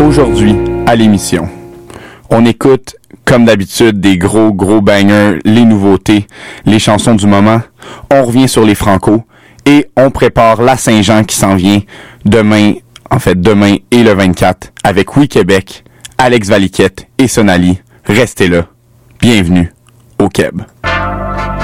Aujourd'hui, à l'émission, on écoute, comme d'habitude, des gros bangers, les nouveautés, les chansons du moment. On revient sur les Franco et on prépare la Saint-Jean qui s'en vient demain et le 24 avec Oui Québec, Alex Valiquette et Sonali. Restez là. Bienvenue au Québec.